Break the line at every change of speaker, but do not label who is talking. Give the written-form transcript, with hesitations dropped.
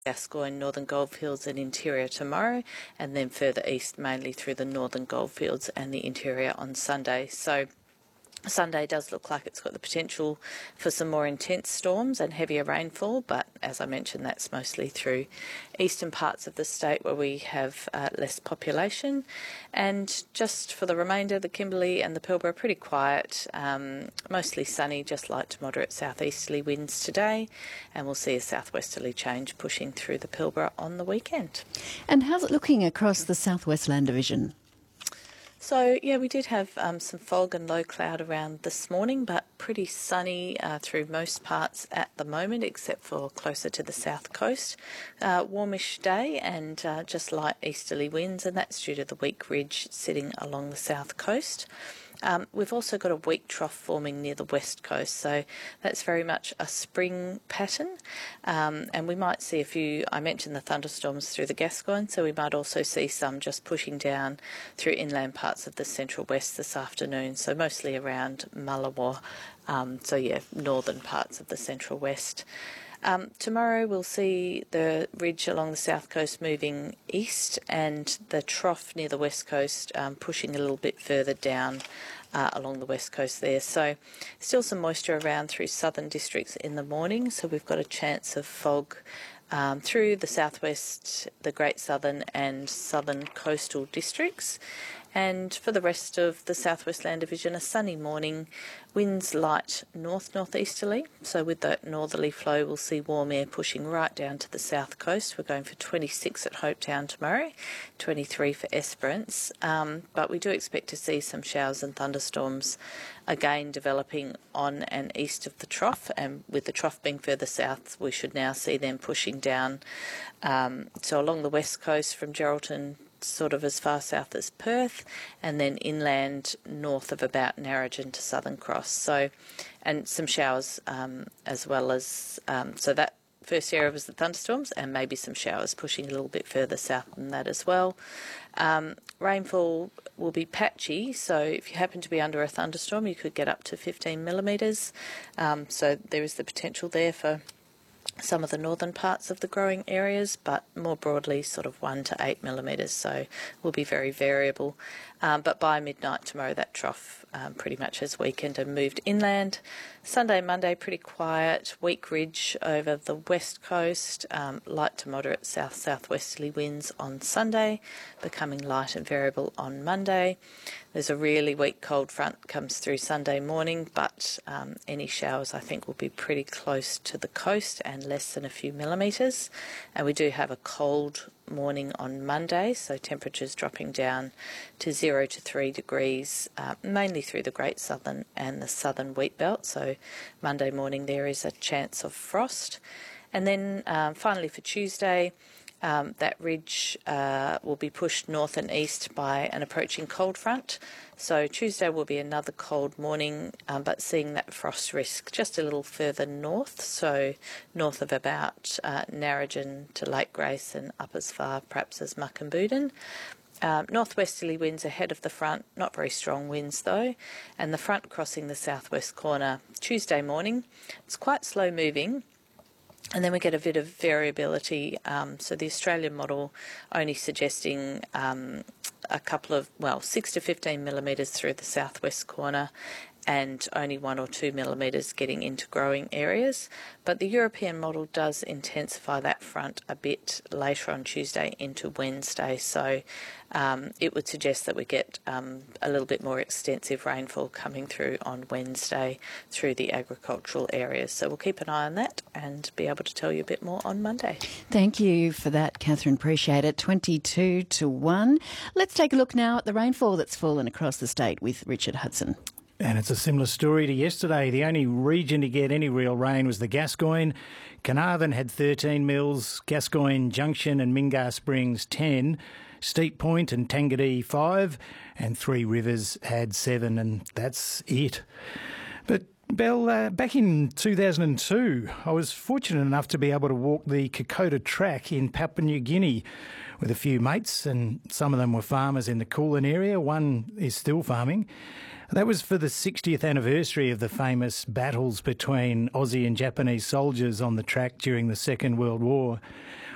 Gascoyne, Northern Goldfields and interior tomorrow, and then further east mainly through the Northern Goldfields and the interior on Sunday. So Sunday does look like it's got the potential for some more intense storms and heavier rainfall, but as I mentioned, that's mostly through eastern parts of the state where we have less population. And just for the remainder, the Kimberley and the Pilbara, pretty quiet, mostly sunny, just light to moderate southeasterly winds today, and we'll see a southwesterly change pushing through the Pilbara on the weekend.
And how's it looking across the Southwest Land Division?
So, yeah, we did have some fog and low cloud around this morning, but pretty sunny through most parts at the moment, except for closer to the south coast. Warmish day and just light easterly winds, and that's due to the weak ridge sitting along the south coast. We've also got a weak trough forming near the west coast, so that's very much a spring pattern. And we might see a few, I mentioned the thunderstorms through the Gascoyne, so we might also see some just pushing down through inland parts of the central west this afternoon, so mostly around Mullawa, northern parts of the central west. Tomorrow we'll see the ridge along the south coast moving east and the trough near the west coast pushing a little bit further down along the west coast there. So still some moisture around through southern districts in the morning, so we've got a chance of fog through the southwest, the Great Southern and southern coastal districts. And for the rest of the Southwest Land Division, a sunny morning, winds light north-northeasterly. So with that northerly flow, we'll see warm air pushing right down to the south coast. We're going for 26 at Hopetown tomorrow, 23 for Esperance. But we do expect to see some showers and thunderstorms again developing on and east of the trough. And with the trough being further south, we should now see them pushing down. So along the west coast from Geraldton sort of as far south as Perth, and then inland north of about Narrogin to Southern Cross. So, and some showers as well as, so that first area was the thunderstorms and maybe some showers pushing a little bit further south than that as well. Rainfall will be patchy, so if you happen to be under a thunderstorm, you could get up to 15 millimetres. So there is the potential there for some of the northern parts of the growing areas, but more broadly sort of 1 to 8 millimetres, so will be very variable. But by midnight tomorrow, that trough pretty much has weakened and moved inland. Sunday, Monday, pretty quiet, weak ridge over the west coast, light to moderate south-southwesterly winds on Sunday, becoming light and variable on Monday. There's a really weak cold front comes through Sunday morning, but any showers I think will be pretty close to the coast and less than a few millimetres. And we do have a cold morning on Monday, so temperatures dropping down to 0 to 3 degrees, mainly through the Great Southern and the Southern Wheat Belt. So Monday morning there is a chance of frost. And then finally for Tuesday, that ridge will be pushed north and east by an approaching cold front. So Tuesday will be another cold morning, but seeing that frost risk just a little further north, so north of about Narrogin to Lake Grace and up as far perhaps as Mukinbudin. Northwesterly winds ahead of the front, not very strong winds though, and the front crossing the southwest corner Tuesday morning. It's quite slow moving. And then we get a bit of variability. So the Australian model only suggesting a couple of, 6 to 15 millimetres through the southwest corner and only 1 or 2 millimetres getting into growing areas. But the European model does intensify that front a bit later on Tuesday into Wednesday. So it would suggest that we get a little bit more extensive rainfall coming through on Wednesday through the agricultural areas. So we'll keep an eye on that and be able to tell you a bit more on Monday.
Thank you for that, Catherine. Appreciate it. 22 to 1. Let's take a look now at the rainfall that's fallen across the state with Richard Hudson.
And it's a similar story to yesterday. The only region to get any real rain was the Gascoyne. Carnarvon had 13 mils, Gascoyne Junction and Mingar Springs 10, Steep Point and Tangadee 5, and Three Rivers had 7, and that's it. But Belle, back in 2002, I was fortunate enough to be able to walk the Kokoda Track in Papua New Guinea with a few mates, and some of them were farmers in the Kulin area. One is still farming. That was for the 60th anniversary of the famous battles between Aussie and Japanese soldiers on the track during the Second World War.